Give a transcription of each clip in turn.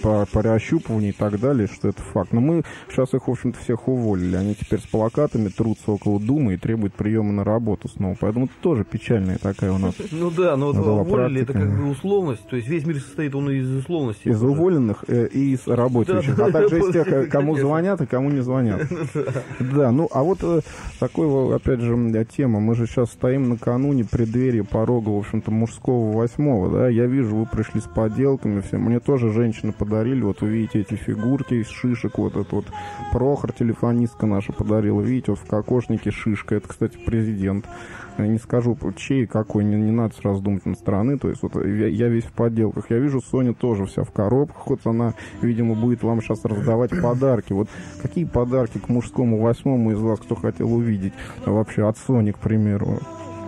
по расщупыванию и так далее, что это факт. Но мы сейчас их, в общем-то, всех уволили. Они теперь с плакатами трутся около Думы и требуют приема на работу снова. Поэтому это тоже печальная такая у нас. Ну да, но вот уволили, практика. это как бы условность. То есть весь мир состоит он из условностей. Из уволенных и из работающих, а также из тех, кому звонят и кому не звонят. Да, ну а вот такой, опять же, тема. Мы же сейчас стоим накануне преддверия порога, в общем-то, мужского 8-го, да. Я вижу, вы пришли с поделками все. Мне тоже женщины подарили. Вот вы видите эти фигурки из шишек. Вот этот вот Прохор, телефонистка наша, подарила. Видите, вот в кокошнике шишка. Это, кстати, президент. Я не скажу, чей, какой, не надо сразу думать на стороны. То есть вот я весь в подделках. Я вижу, Соня тоже вся в коробках. Вот она, видимо, будет вам сейчас раздавать подарки. Вот какие подарки к мужскому 8-му из вас, кто хотел увидеть? Вообще от Сони, к примеру.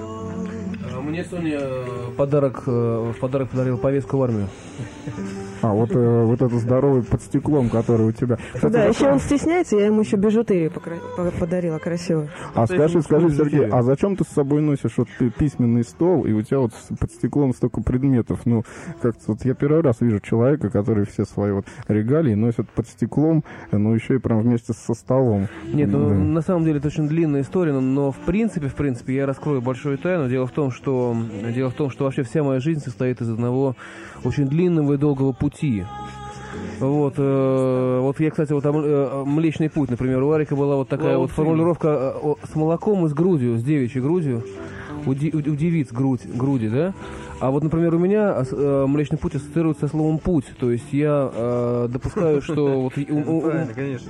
Мне Соня подарок подарила повестку в армию. А, вот это здоровый под стеклом, который у тебя. Кстати, да, еще он стесняется, я ему еще бижутерию подарила красивую. А скажи, Сергей, а зачем ты с собой носишь вот письменный стол, и у тебя вот под стеклом столько предметов? Ну, как-то вот я первый раз вижу человека, который все свои вот регалии носит под стеклом, но еще и прям вместе со столом. Нет, ну, на самом деле это очень длинная история, но в принципе, я раскрою большую тайну. Дело в том, что вообще вся моя жизнь состоит из одного очень длинного и долгого пути. Вот я, кстати, Млечный путь, например, у Арика была вот такая вот формулировка с молоком и с грудью, с девичьей грудью, у девиц груди, да? А вот, например, у меня Млечный путь ассоциируется со словом «путь», то есть я допускаю, что вот... Правильно, конечно.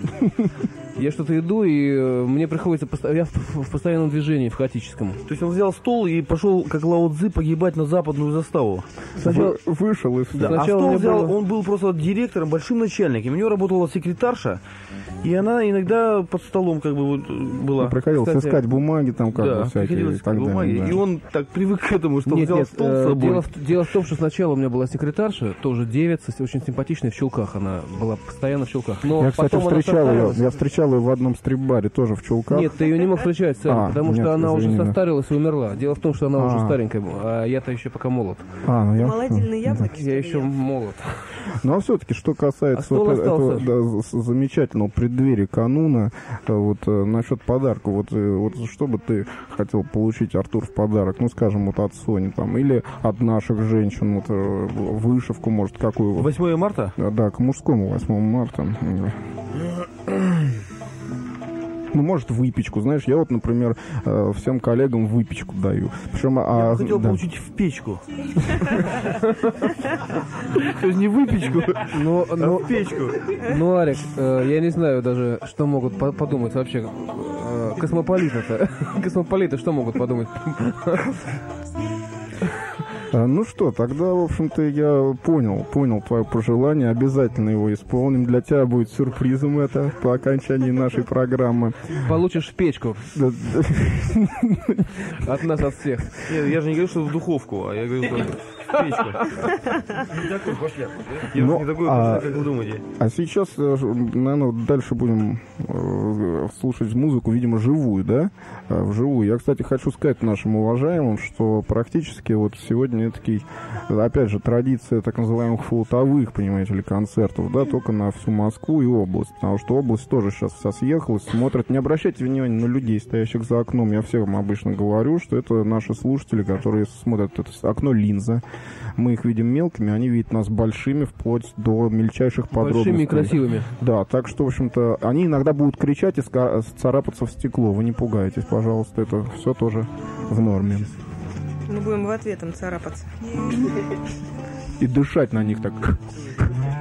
Я что-то иду, и мне приходится... Я в постоянном движении, в хаотическом. То есть он взял стол и пошел, как Лао Цзы, погибать на западную заставу. Сначала вышел и все. Да, а стол взял, он был просто директором, большим начальником. У него работала секретарша, и она иногда под столом как бы вот была. Приходилось искать бумаги там как бы всякие. Приходилось искать бумаги, да. И он так привык к этому, что взял стол с собой. Дело в том, что сначала у меня была секретарша, тоже девица, очень симпатичная, в чулках. Она была постоянно в чулках. Но я, кстати, встречал ее в одном стрип-баре, тоже в чулках. Нет, ты ее не мог встречать, Сань, потому что она уже состарилась и умерла. Дело в том, что она уже старенькая была, а я-то еще пока молод. Молодильные яблоки? Я еще молод. Ну, а все-таки, что касается этого замечательного преддверия кануна, вот насчет подарка, вот что бы ты хотел получить, Артур, в подарок, ну, скажем, вот от Сони там, или от наших женщин, вот вышивку, может, какую? 8 марта? Да, к мужскому 8 марта. Ну, может, выпечку, знаешь, я вот, например, всем коллегам выпечку даю. Причем, я хотел получить в печку. То есть не выпечку, а в печку. Ну, Арик, я не знаю даже, что могут подумать вообще космополиты-то. Космополиты что могут подумать? Ну что, тогда, в общем-то, я понял твое пожелание, обязательно его исполним. Для тебя будет сюрпризом это по окончании нашей программы. Получишь печку. От нас, от всех. Нет, я же не говорю, что в духовку, а я говорю, что в печку. Не такой башляк, да? Я не такой башляк, как вы думаете. А сейчас, наверное, дальше будем слушать музыку, видимо, живую, да? Вживую. Я, кстати, хочу сказать нашим уважаемым, что практически вот сегодня такие, опять же, традиция так называемых флотовых, понимаете ли, концертов, да, только на всю Москву и область, потому что область тоже сейчас вся съехалась, смотрят, не обращайте внимания на людей, стоящих за окном, я всем обычно говорю, что это наши слушатели, которые смотрят это окно линза, мы их видим мелкими, они видят нас большими, вплоть до мельчайших подробностей. Большими и красивыми. Да, так что, в общем-то, они иногда будут кричать и царапаться в стекло, вы не пугайтесь, пожалуйста, это все тоже в норме. Мы будем в ответ им царапаться. И дышать на них так.